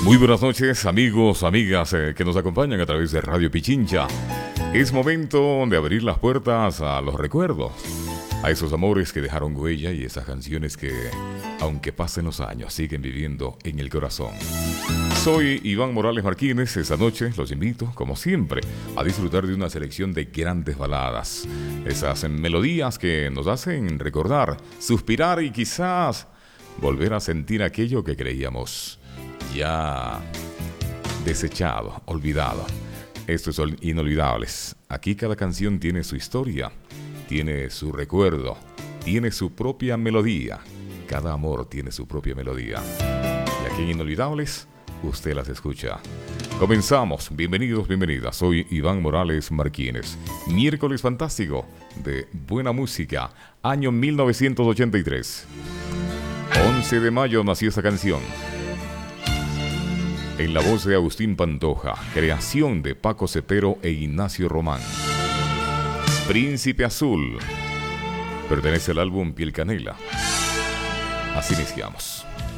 Muy buenas noches, amigos, amigas que nos acompañan a través de Radio Pichincha. Es momento de abrir las puertas a los recuerdos, a esos amores que dejaron huella y esas canciones que, aunque pasen los años, siguen viviendo en el corazón. Soy Iván Morales Martínez. Esta noche los invito, como siempre, a disfrutar de una selección de grandes baladas. Esas melodías que nos hacen recordar, suspirar y quizás volver a sentir aquello que creíamos ya desechado, olvidado. Estos son inolvidables. Aquí cada canción tiene su historia, tiene su recuerdo, tiene su propia melodía. Cada amor tiene su propia melodía. Y aquí en Inolvidables, usted las escucha. Comenzamos. Bienvenidos, bienvenidas. Soy Iván Morales Martínez. Miércoles fantástico de buena música, año 1983. 11 de mayo nació esta canción. En la voz de Agustín Pantoja, creación de Paco Cepero e Ignacio Román. Príncipe Azul. Pertenece al álbum Piel Canela. Así iniciamos.